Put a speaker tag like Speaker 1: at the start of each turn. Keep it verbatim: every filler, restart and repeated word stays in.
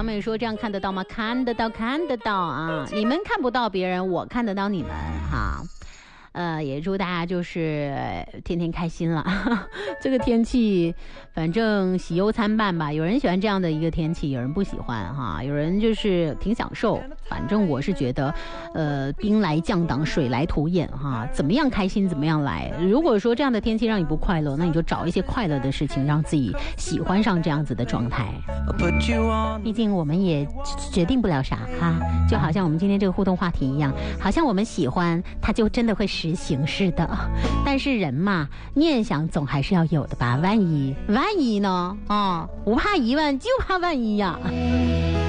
Speaker 1: 妹说这样看得到吗？看得到，看得到啊！你们看不到别人，我看得到你们哈。呃，也祝大家就是天天开心了。这个天气，反正喜忧参半吧。有人喜欢这样的一个天气，有人不喜欢哈。有人就是挺享受。反正我是觉得，呃，兵来将挡，水来土掩哈。怎么样开心怎么样来。如果说这样的天气让你不快乐，那你就找一些快乐的事情，让自己喜欢上这样子的状态。毕竟我们也决定不了啥哈，就好像我们今天这个互动话题一样，好像我们喜欢，它就真的会实行似的。但是人嘛，念想总还是要有的吧？万一，万一呢？啊、哦，不怕一万，就怕万一呀。